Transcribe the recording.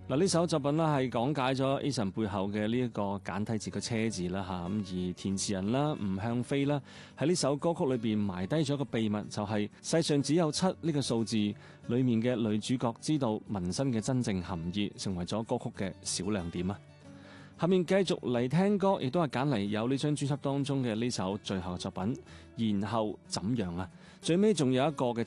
嗱，呢首作品啦係講解咗 Eason 背後嘅呢一個簡體字嘅車字啦嚇，咁而填詞人啦吳向飛啦喺呢首歌曲裏邊埋低咗個秘密，就係世上只有7呢個數字，裡面嘅女主角知道紋身嘅真正含義，成為咗歌曲嘅小亮點啊！下面繼續嚟聽歌，亦都係揀嚟有呢張專輯當中嘅呢首最後嘅作品，然後怎樣啊？最尾仲有一個嘅